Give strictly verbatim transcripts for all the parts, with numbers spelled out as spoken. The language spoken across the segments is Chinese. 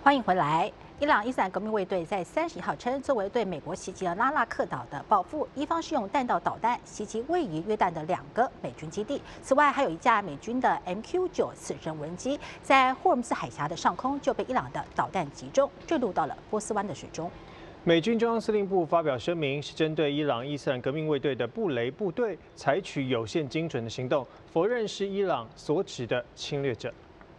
欢迎回来。伊朗伊斯兰革命卫队在三十一号称，作为对美国袭击了拉纳克岛的报复，伊方是用弹道导弹袭击位于约旦的两个美军基地。此外，还有一架美军的 M Q 九次身无人机在霍尔木兹海峡的上空就被伊朗的导弹击中，坠入到了波斯湾的水中。 美军中央司令部发表声明，是针对伊朗伊斯兰革命卫队的布雷部队采取有限精准的行动，否认是伊朗所指的侵略者。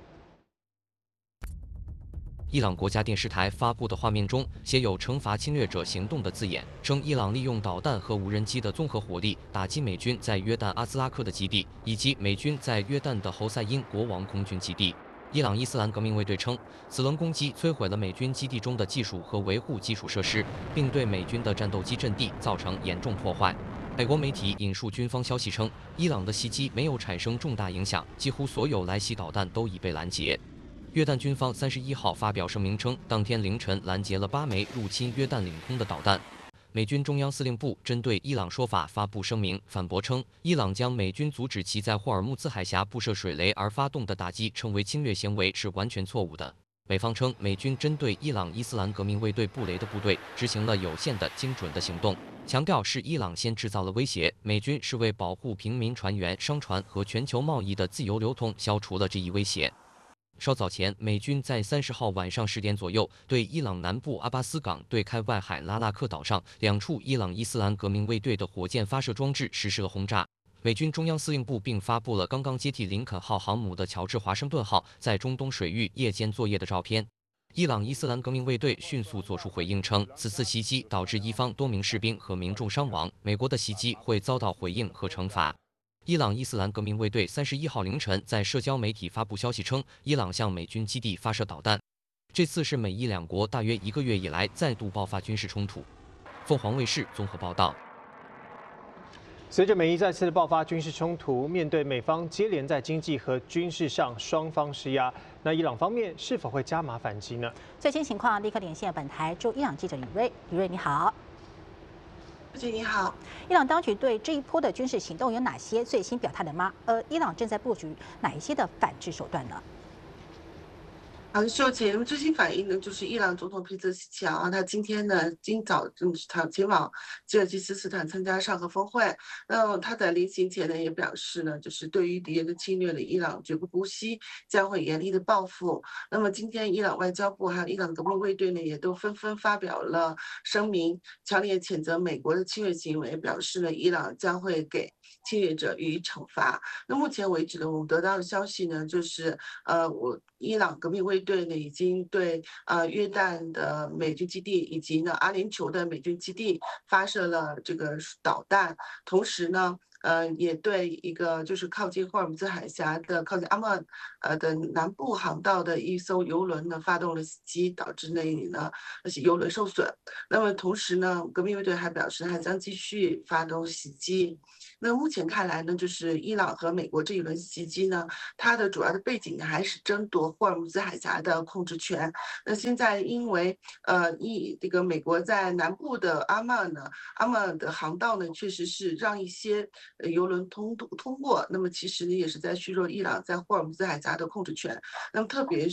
伊朗国家电视台发布的画面中写有“惩罚侵略者行动”的字眼，称伊朗利用导弹和无人机的综合火力打击美军在约旦阿兹拉克的基地，以及美军在约旦的侯赛因国王空军基地。伊朗伊斯兰革命卫队称，此轮攻击摧毁了美军基地中的技术和维护基础设施，并对美军的战斗机阵地造成严重破坏。美国媒体引述军方消息称，伊朗的袭击没有产生重大影响，几乎所有来袭导弹都已被拦截。 约旦军方三十一号发表声明称，当天凌晨拦截了八枚入侵约旦领空的导弹。美军中央司令部针对伊朗说法发布声明，反驳称，伊朗将美军阻止其在霍尔木兹海峡布设水雷而发动的打击称为侵略行为是完全错误的。美方称，美军针对伊朗伊斯兰革命卫队布雷的部队执行了有限的、精准的行动，强调是伊朗先制造了威胁，美军是为保护平民船员、商船和全球贸易的自由流通消除了这一威胁。 稍早前，美军在三十号晚上十点左右，对伊朗南部阿巴斯港对开外海拉纳克岛上两处伊朗伊斯兰革命卫队的火箭发射装置实施了轰炸。美军中央司令部并发布了刚刚接替林肯号航母的乔治华盛顿号在中东水域夜间作业的照片。伊朗伊斯兰革命卫队迅速作出回应称，此次袭击导致伊方多名士兵和民众伤亡，美国的袭击会遭到回应和惩罚。 伊朗伊斯兰革命卫队三十一号凌晨在社交媒体发布消息称，伊朗向美军基地发射导弹。这次是美伊两国大约一个月以来再度爆发军事冲突。凤凰卫视综合报道。 随着美伊再次的爆发军事冲突，面对美方接连在经济和军事上双方施压，那伊朗方面是否会加码反击呢？ 最新情况立刻连线本台驻伊朗记者李瑞，李瑞你好。 姐你好， 伊朗当局对这一波的军事行动有哪些最新表态了吗？而伊朗正在布局哪一些的反制手段呢？ 好的，秀姐，最新反应呢，就是伊朗总统佩泽西奇啊，他今天呢，今早正他前往吉尔吉斯斯坦参加上合峰会。那他在临行前呢，也表示呢，就是对于敌人的侵略呢，伊朗绝不姑息，将会严厉的报复。那么今天，伊朗外交部还有伊朗革命卫队呢，也都纷纷发表了声明，强烈谴责美国的侵略行为，表示呢，伊朗将会给侵略者予以惩罚。那目前为止呢，我们得到的消息呢，就是呃，我伊朗革命卫队呢已经对呃约旦的美军基地以及呢阿联酋的美军基地发射了这个导弹，同时呢。呃，也对一个就是靠近霍尔木兹海峡的、靠近阿曼呃的南部航道的一艘油轮呢发动了袭击，导致那里呢那些油轮受损。那么同时呢，革命卫队还表示还将继续发动袭击。那目前看来呢，就是伊朗和美国这一轮袭击呢，它的主要的背景呢还是争夺霍尔木兹海峡的控制权。那现在因为呃，一这个美国在南部的阿曼呢，阿曼的航道呢确实是让一些呃油轮通通过，那么其实呢也是在削弱伊朗在霍尔木兹海峡的控制权。那么特别